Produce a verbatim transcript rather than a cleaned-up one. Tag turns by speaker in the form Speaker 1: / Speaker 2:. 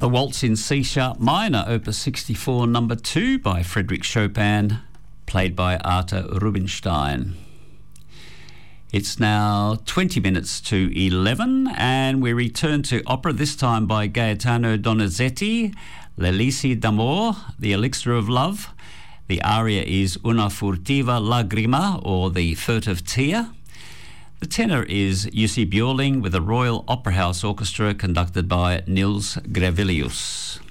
Speaker 1: The Waltz in C-sharp minor, opus sixty-four, number two by Frédéric Chopin, played by Arthur Rubinstein. It's now twenty minutes to eleven, and we return to opera, this time by Gaetano Donizetti, L'Elisi d'Amore, The Elixir of Love. The aria is Una furtiva lagrima, or The Furtive Tear. The tenor is Jussi Björling with the Royal Opera House Orchestra, conducted by Nils Gravelius.